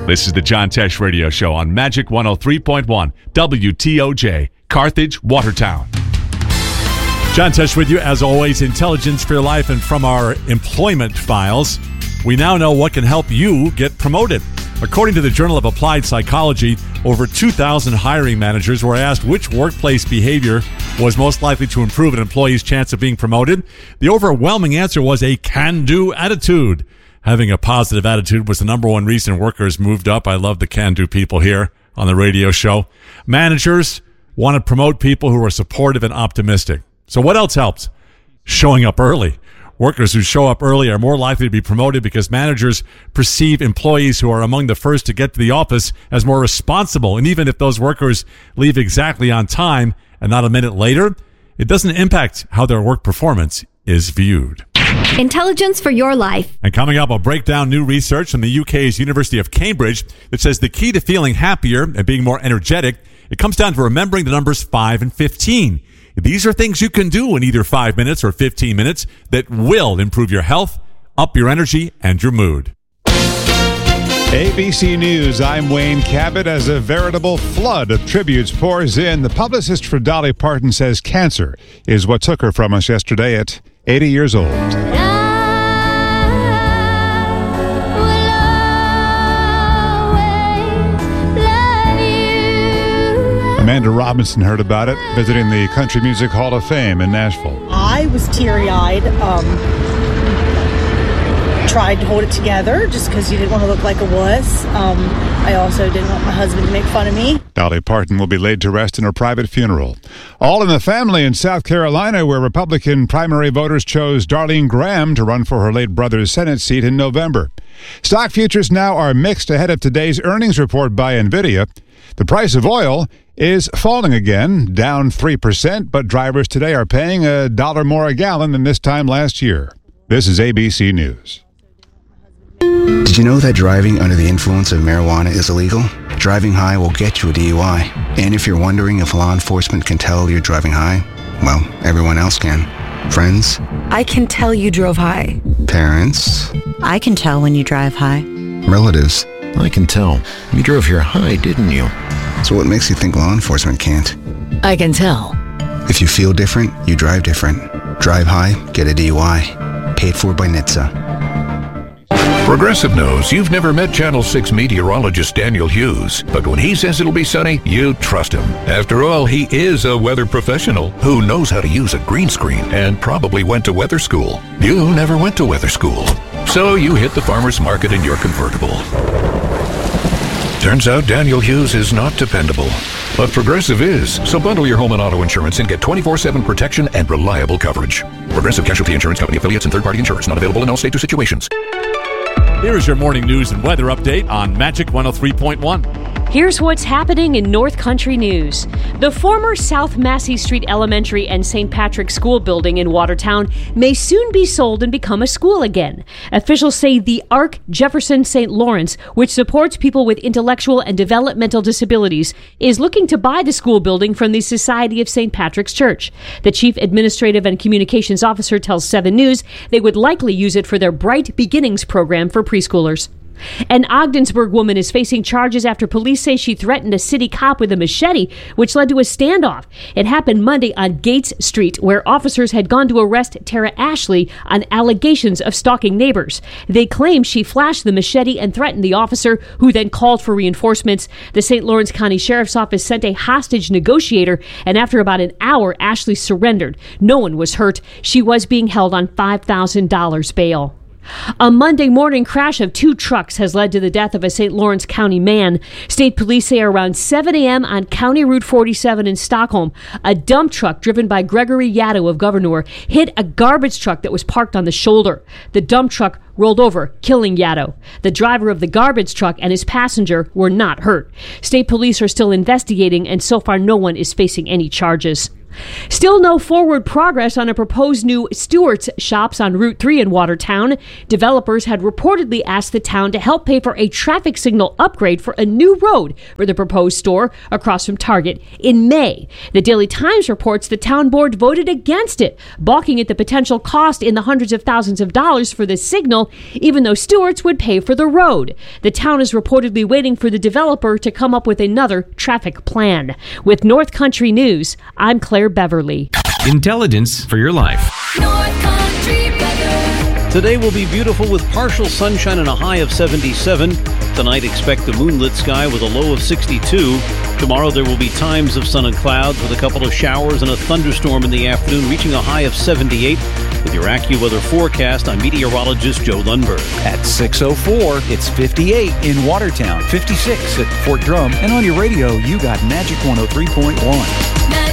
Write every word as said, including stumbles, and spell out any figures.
This is the John Tesh Radio Show on Magic one oh three point one, W T O J, Carthage, Watertown. John Tesh with you, as always, intelligence for your life. And from our employment files, we now know what can help you get promoted. According to the Journal of Applied Psychology, over two thousand hiring managers were asked which workplace behavior was most likely to improve an employee's chance of being promoted. The overwhelming answer was a can-do attitude. Having a positive attitude was the number one reason workers moved up. I love the can-do people here on the radio show. Managers want to promote people who are supportive and optimistic. So what else helps? Showing up early. Workers who show up early are more likely to be promoted because managers perceive employees who are among the first to get to the office as more responsible. And even if those workers leave exactly on time and not a minute later, it doesn't impact how their work performance is viewed. Intelligence for your life. And coming up, I'll break down new research from the U K's University of Cambridge that says the key to feeling happier and being more energetic, it comes down to remembering the numbers five and fifteen. These are things you can do in either five minutes or fifteen minutes that will improve your health, up your energy, and your mood. A B C News, I'm Wayne Cabot. As a veritable flood of tributes pours in, the publicist for Dolly Parton says cancer is what took her from us yesterday at eighty years old. Amanda Robinson heard about it visiting the Country Music Hall of Fame in Nashville. I was teary-eyed. Um, tried to hold it together just because you didn't want to look like a wuss. Um, I also didn't want my husband to make fun of me. Dolly Parton will be laid to rest in her private funeral. All in the family in South Carolina, where Republican primary voters chose Darlene Graham to run for her late brother's Senate seat in November. Stock futures now are mixed ahead of today's earnings report by NVIDIA. The price of oil is falling again, down three percent, but drivers today are paying a dollar more a gallon than this time last year. This is A B C News. Did you know that driving under the influence of marijuana is illegal? Driving high will get you a D U I. And if you're wondering if law enforcement can tell you're driving high, well, everyone else can. Friends? I can tell you drove high. Parents? I can tell when you drive high. Relatives? I can tell. You drove here high, didn't you? So what makes you think law enforcement can't? I can tell. If you feel different, you drive different. Drive high, get a D U I. Paid for by N H T S A. Progressive knows you've never met Channel six meteorologist Daniel Hughes, but when he says it'll be sunny, you trust him. After all, he is a weather professional who knows how to use a green screen and probably went to weather school. You never went to weather school, so you hit the farmer's market in your convertible. Turns out Daniel Hughes is not dependable, but Progressive is. So bundle your home and auto insurance and get twenty-four seven protection and reliable coverage. Progressive Casualty Insurance Company affiliates and third-party insurance not available in all states or situations. Here is your morning news and weather update on Magic one oh three point one. Here's what's happening in North Country news. The former South Massey Street Elementary and Saint Patrick's School building in Watertown may soon be sold and become a school again. Officials say the Arc Jefferson Saint Lawrence, which supports people with intellectual and developmental disabilities, is looking to buy the school building from the Society of Saint Patrick's Church. The Chief Administrative and Communications Officer tells seven News they would likely use it for their Bright Beginnings program for preschoolers. An Ogdensburg woman is facing charges after police say she threatened a city cop with a machete, which led to a standoff. It happened Monday on Gates Street, where officers had gone to arrest Tara Ashley on allegations of stalking neighbors. They claim she flashed the machete and threatened the officer, who then called for reinforcements. The Saint Lawrence County Sheriff's Office sent a hostage negotiator, and after about an hour, Ashley surrendered. No one was hurt. She was being held on five thousand dollars bail. A Monday morning crash of two trucks has led to the death of a Saint Lawrence County man. State police say around seven a.m. on County Route forty-seven in Stockholm, a dump truck driven by Gregory Yaddo of Governor hit a garbage truck that was parked on the shoulder. The dump truck rolled over, killing Yaddo. The driver of the garbage truck and his passenger were not hurt. State police are still investigating, and so far no one is facing any charges. Still no forward progress on a proposed new Stewart's Shops on Route three in Watertown. Developers had reportedly asked the town to help pay for a traffic signal upgrade for a new road for the proposed store across from Target in May. The Daily Times reports the town board voted against it, balking at the potential cost in the hundreds of thousands of dollars for the signal, even though Stewart's would pay for the road. The town is reportedly waiting for the developer to come up with another traffic plan. With North Country News, I'm Claire Beverly. Intelligence for your life. North Country weather. Today will be beautiful with partial sunshine and a high of seventy-seven. Tonight, expect a moonlit sky with a low of sixty-two. Tomorrow, there will be times of sun and clouds with a couple of showers and a thunderstorm in the afternoon, reaching a high of seventy-eight. With your AccuWeather forecast, I'm meteorologist Joe Lundberg. At six oh four, it's fifty-eight in Watertown, fifty-six at Fort Drum, and on your radio, you got Magic one oh three point one.